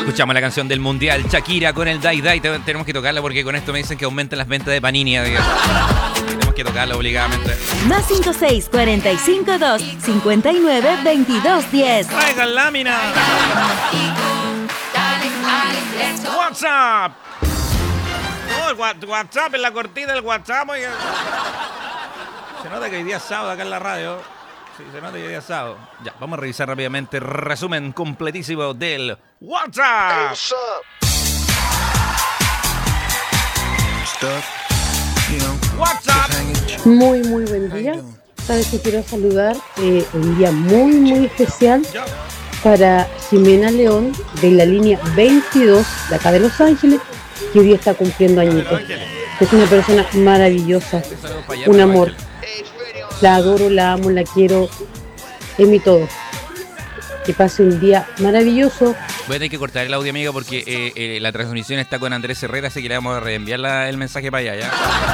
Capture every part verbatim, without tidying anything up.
Escuchamos la canción del Mundial, Shakira con el Dai Dai. Te- Tenemos que tocarla porque con esto me dicen que aumentan las ventas de Panini. así que Tenemos que tocarla obligadamente. Más cinco seis cuatro cinco dos cinco nueve veintidós diez. ¡Traigan lámina! WhatsApp. Oh, el wa- WhatsApp en la cortina del WhatsApp. oiga. Se nota que hoy día es sábado acá en la radio. Sí, se nota que hoy día es sábado. Ya, vamos a revisar rápidamente el resumen completísimo del WhatsApp. WhatsApp. Muy, muy buen día. Sabes que quiero saludar eh, un día muy, muy especial Ya. para Jimena León de la línea veintidós de acá de Los Ángeles, que hoy día está cumpliendo añitos. Es una persona maravillosa, Saludos para allá, un para amor. Ángel. La adoro, la amo, la quiero, es mi todo. Que pase un día maravilloso. Voy a tener que cortar el audio, amiga, porque eh, eh, la transmisión está con Andrés Herrera, así que le vamos a reenviar la- el mensaje para allá, ¿ya?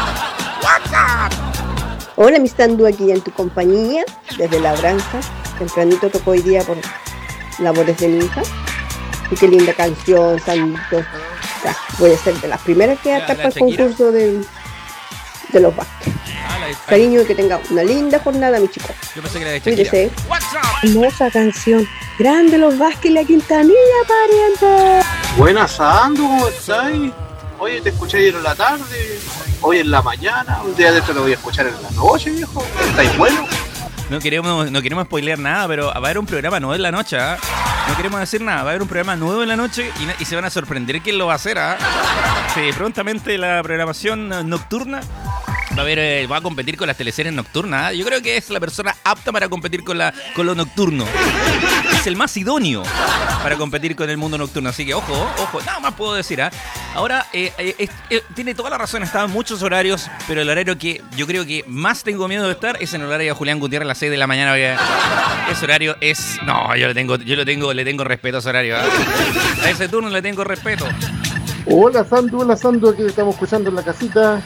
Hola, mi estando aquí en tu compañía, desde Labranza. Tempranito tocó hoy día por labores de mi hija. Y qué linda canción, Santo. Ya, voy a ser de las primeras que Ya, acá la para el Shakira. concurso de, de los Vázquez. Ah, la- Cariño, y que tenga una linda jornada, mi chico. Yo pensé que era de Shakira. Cuídese. WhatsApp. Hermosa canción. Grande Los Vázquez y la Quintanilla, pariente. Buenas, Sandro, ¿cómo estáis? Oye, te escuché ayer en la tarde, hoy en la mañana, un día de esto lo voy a escuchar en la noche, viejo. ¿Estáis buenos? No queremos, no queremos spoilear nada, pero va a haber un programa nuevo en la noche, ¿ah? No queremos decir nada, va a haber un programa nuevo en la noche y, na- y se van a sorprender quién lo va a hacer, ¿ah? Sí, prontamente la programación eh, nocturna va a ver, eh, va a competir con las teleseries nocturnas, ¿ah? Yo creo que es la persona apta para competir con la con lo nocturno. Es el más idóneo para competir con el mundo nocturno, así que ojo, ojo, nada más puedo decir, ¿ah? Ahora, eh, eh, es- eh, tiene toda la razón, estaba en muchos horarios, pero el horario que yo creo que más tengo miedo de estar es en el horario de Julián Gutiérrez a las seis de la mañana, porque ese horario es... No, yo le tengo, yo lo tengo, le tengo respeto a ese horario, ¿ah? A ese turno le tengo respeto. Hola Sandu, hola Sandu, aquí te estamos escuchando en la casita.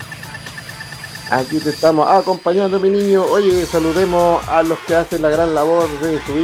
Aquí te estamos acompañando, mi niño. Oye, saludemos a los que hacen la gran labor de subir